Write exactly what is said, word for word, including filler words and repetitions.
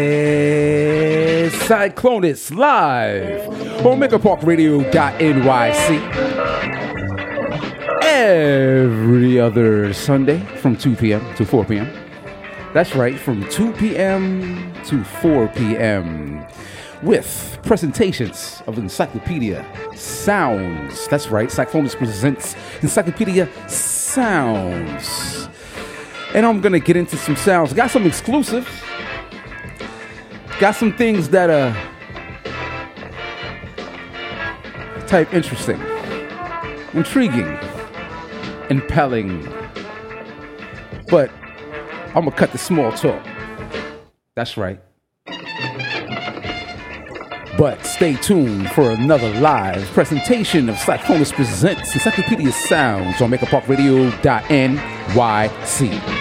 It's Cyclonus live on Maker Park Radio dot N Y C every other Sunday from two p.m. to four p.m. That's right, from two p.m. to four p.m. with presentations of Encyclopedia Sounds. That's right, Cyclonus presents Encyclopedia Sounds. And I'm going to get into some sounds. Got some exclusives. Got some things that are type interesting, intriguing, impelling. But I'm going to cut the small talk. That's right. But stay tuned for another live presentation of Cyclonus Presents Encyclopedia Sounds on Maker Park Radio dot N Y C.